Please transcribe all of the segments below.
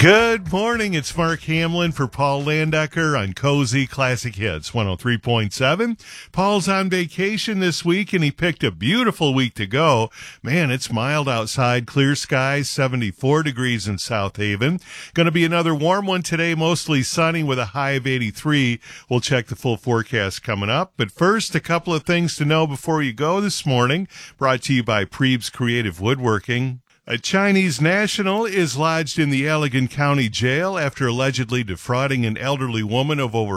Good morning. It's Mark Hamlin for Paul Landecker on Cozy Classic Hits 103.7. Paul's on vacation this week, and he picked a beautiful week to go. Man, it's mild outside, clear skies, 74 degrees in South Haven. Going to be another warm one today, mostly sunny with a high of 83. We'll check the full forecast coming up. But first, a couple of things to know before you go this morning, brought to you by Preeb's Creative Woodworking. A Chinese national is lodged in the Allegan County Jail after allegedly defrauding an elderly woman of over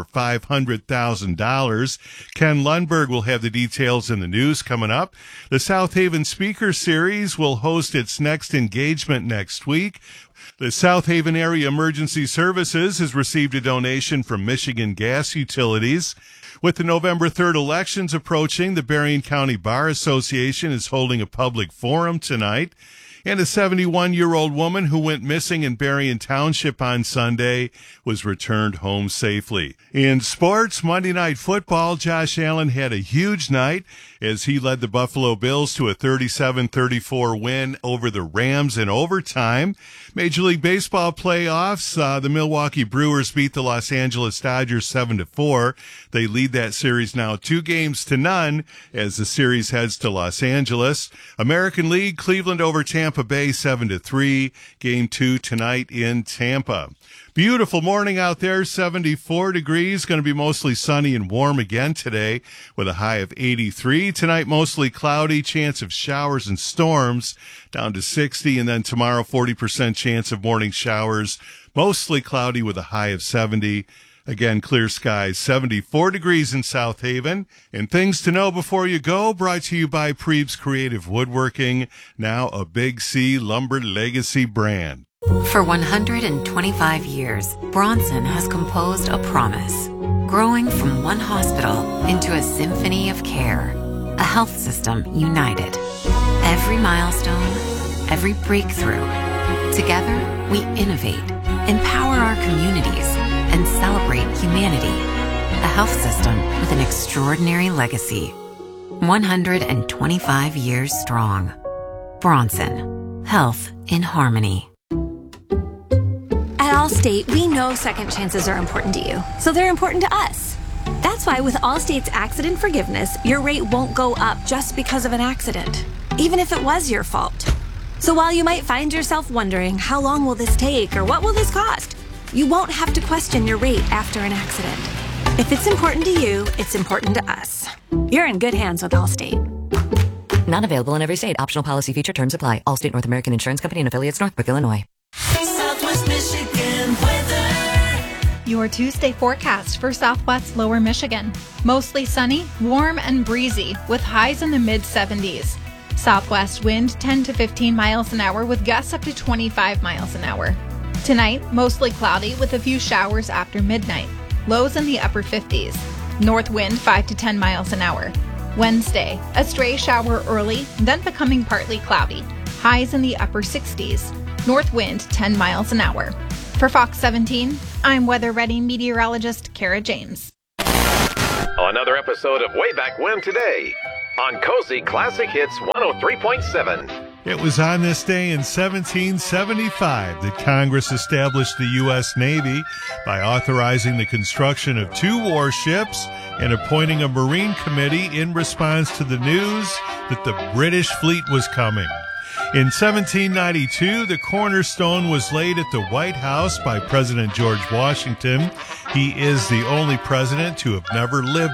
$500,000. Ken Lundberg will have the details in the news coming up. The South Haven Speaker Series will host its next engagement next week. The South Haven Area Emergency Services has received a donation from Michigan Gas Utilities. With the November 3rd elections approaching, the Berrien County Bar Association is holding a public forum tonight. And a 71-year-old woman who went missing in Berrien Township on Sunday was returned home safely. In sports, Monday Night Football, Josh Allen had a huge night as he led the Buffalo Bills to a 37-34 win over the Rams in overtime. Major League Baseball playoffs, the Milwaukee Brewers beat the Los Angeles Dodgers 7-4. They lead that series now 2-0 as the series heads to Los Angeles. American League, Cleveland over Tampa Bay 7-3. Game 2 tonight in Tampa. Beautiful morning out there, 74 degrees. Going to be mostly sunny and warm again today with a high of 83. Tonight, mostly cloudy, chance of showers and storms down to 60. And then tomorrow, 40% chance of morning showers, mostly cloudy with a high of 70. Again, clear skies, 74 degrees in South Haven. And things to know before you go, brought to you by Preeb's Creative Woodworking, now a Big C Lumber Legacy brand. For 125 years, Bronson has composed a promise, growing from one hospital into a symphony of care, a health system united. Every milestone, every breakthrough. Together, we innovate, empower our communities, and celebrate humanity. A health system with an extraordinary legacy. 125 years strong. Bronson. Health in harmony. At Allstate, we know second chances are important to you, so they're important to us. That's why with Allstate's accident forgiveness, your rate won't go up just because of an accident, even if it was your fault. So while you might find yourself wondering, how long will this take or what will this cost? You won't have to question your rate after an accident. If it's important to you, it's important to us. You're in good hands with Allstate. Not available in every state. Optional policy feature terms apply. Allstate North American Insurance Company and affiliates, Northbrook, Illinois. Southwest Michigan weather. Your Tuesday forecast for Southwest Lower Michigan. Mostly sunny, warm, and breezy with highs in the mid-70s. Southwest wind 10 to 15 miles an hour with gusts up to 25 miles an hour. Tonight, mostly cloudy with a few showers after midnight. Lows in the upper 50s. North wind 5 to 10 miles an hour. Wednesday, a stray shower early, then becoming partly cloudy. Highs in the upper 60s. North wind 10 miles an hour. For Fox 17, I'm Weather Ready meteorologist Kara James. Another episode of Way Back When today on Cozy Classic Hits 103.7. It was on this day in 1775 that Congress established the U.S. Navy by authorizing the construction of 2 warships and appointing a Marine Committee in response to the news that the British fleet was coming. In 1792, the cornerstone was laid at the White House by President George Washington. He is the only president to have never lived